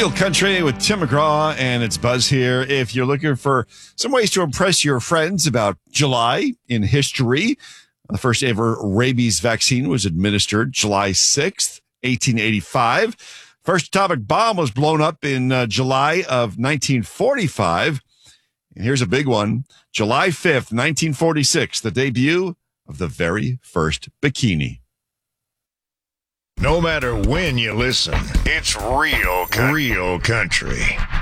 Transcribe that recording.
Real Country with Tim McGraw, and it's Buzz here. If you're looking for some ways to impress your friends about July in history, the first ever rabies vaccine was administered July 6th, 1885. First atomic bomb was blown up in July of 1945. And here's a big one. July 5th, 1946, the debut of the very first bikini. No matter when you listen, it's real country.